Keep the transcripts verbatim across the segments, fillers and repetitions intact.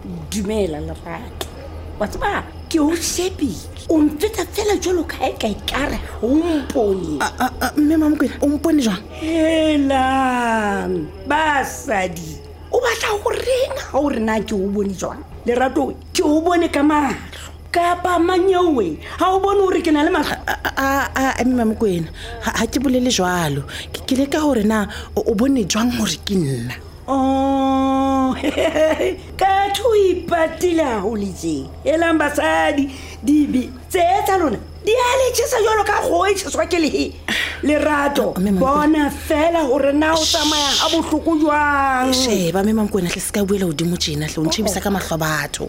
dumela Lerato. Wa tseba ke o shebile o mfeta fela jalo ka e ka ikare ha o mpone. mme Mamkwena o mpone jwang? Hela basadi o batla go reng ha o rena ke o bone jwang? Lerato ke o bone ka mahlo kapa manyewe ha o bone hore ke na le mahlo. a mme Mamkwena ha ke bolele jwalo ke le ka hore na o bone jwang hore ke nna. Oh, ka thui patila holije. Elang basadi dibi tsetsa lona. Di ale tshisa jolo ka go e tshwa ke le Lerato. Bona fela hore na o tsamaya a bohloko jwang. Sheba mme Mamkwena hle ska buela o dimo tjena hle o ntshebisa ka mahlo batho.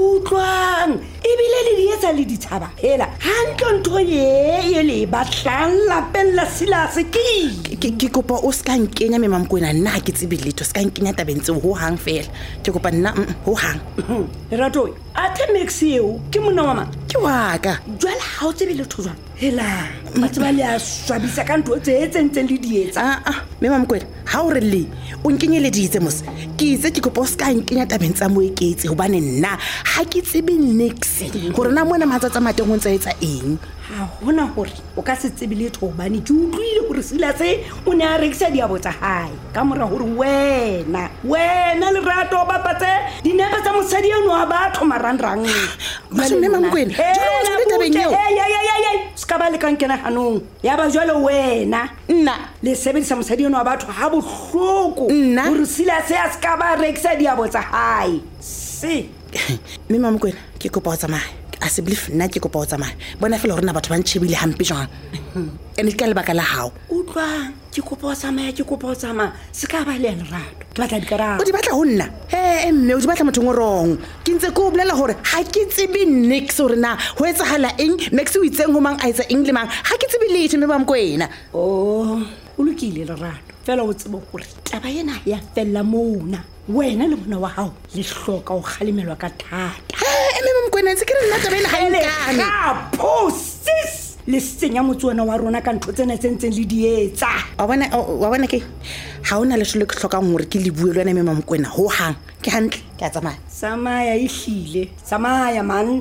Utlwang ebile le di etsa le ditshaba hela hantle ntho ye ye le batlang lapeng la Silase ke ke kopa o ska nkenya mme Mamkwena nna ke tsebe letho ska nkenya tabentse ho hang fela ke kopa nna ho hang. Lerato a the Maxio ke mona wa mang ke wa ka jwala ha o tsebe letho jwang hela batho ba le a swabisa ka ntho tse tsentseng le di etsa. a a mme Mamkwena ha o re le o nkenyele ditse mos ke itse ke kopa o ska nkenya tabentsa mo eketse hobane nna ha ke tsebe nix hore na mona matsatsa mateng ho ntse etsa eng. Ha hona hore o ka se tsebe letho bane ke utlwile hore Silase o ne a rekisa diabo tsa hae ka mora hore wena wena Lerato ba patse dinepe tsa mosadi eno wa batho marangrang. Ba se mme Mamkwena jwale o tsebe tabeng eo ya ya ya ya ska ba le ka nkena hanong ya ba jwale wena nna le sebedisa mosadi eno wa batho ha bohloko nna hore Silase a ska ba rekisa diabo tsa hae se mme Mamkwena ke kopa o tsamaya a se believe nna ke kopa o tsamaya bona fela hore na batho ba ntshebile hampe jwang ene ke le baka la hao. Utlwang ke kopa o tsamaya ke kopa o tsamaya se ka ba le Lerato ke batla dikarabo o di batla ho nna he mme o di batla motho ngorong ke ntse ko bolela hore ha ke tsebe nix hore na ho etsahala eng Max o itseng ho mang a etsa eng le mang ha ke tsebe letho mme Mamkwena. Oh o lokile Lerato fela o tsebe gore taba ena ya fella mona wena le mona wa hao le hloka o khalemelwa ka thata. he mme Mamkwena ntse ke re nna taba ena ha e nkane ka posis le senya motswana wa rona ka ntho tsena tsentseng le di etsa. wa bona wa bona ke ha ona le shole ke hlokang hore ke le bue le wena mme Mamkwena ho hang ke hantle ke a tsamaya samaya e hlile samaya man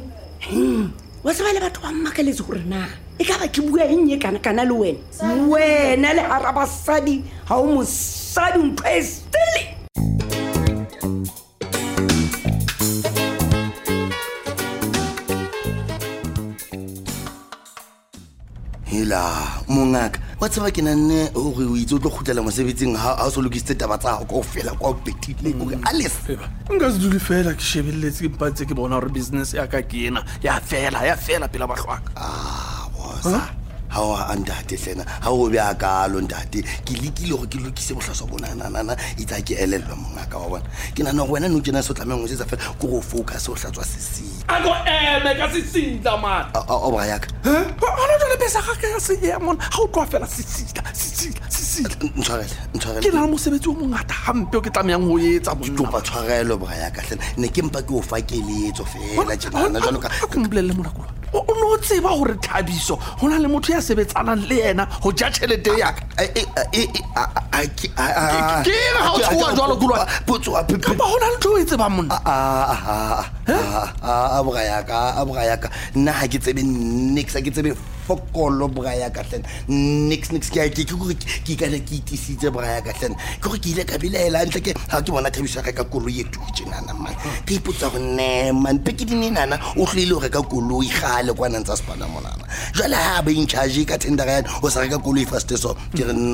wa tsaba le batho ba mmakeletse hore na e ka ba ke bua eng ye kana kana le wena wena le harabasadi ha o mosadi ntho e stele. Hela mongaka wa tsaba ke nanne hore o itse o tlo khutlela mosebetsing ha o so lokisitse taba tsa go ka fela kwa betile gore Alice nka se dule fela ke shebelletse ke mpatse ke bona hore business ya ka ke ena ya fela ya fela pela bahlwaka. ah bosa ha o andate hlena ha o be a kalo ndate ke lekile gore ke lokise bohlaswa bona nana itsa ke elelwa mongaka wa bona ke nana go wena no kena so tlameng go setsa fela go go focus o hlatswa sisi a go eme ka sisitla man o ba ya ka ha ona jole besa ga ka se ya mona ha o tloa fela sisitla sisitla sisitla ntshwarele ntshwarele ke na mosebetsi o mongata hampe o ke tlameyang ho etsa ke tlopa tshwarelo ba ya ka hlena ne ke mpa ke o fa keletso fela tjena jalo ka ke mbolelle mona kulo o no tseba hore Thabiso hona le motho ya sebetsanang le yena ho ja tšhelete ya ka ke ha o tshwa jwalo kulwa potso a ka ba hona le ntho e tseba monna a a boga ya ka a boga ya ka nna ha ke tsebe nix ha ke tsebe fokolo boga ya ka hlena nix nix ke a ke ke ke ka le ke itisitse boga ya ka hlena ke go ke ile ka bilela ntle ke ha ke bona Thabiso ga ka koloi e tšena na man ke ipotsa go ne man pe ke dinena o hlile go ka koloi ga le kwana ntsa sepana monana jwale ha ba in charge ka tender ya o sa reka koloi fast so ke re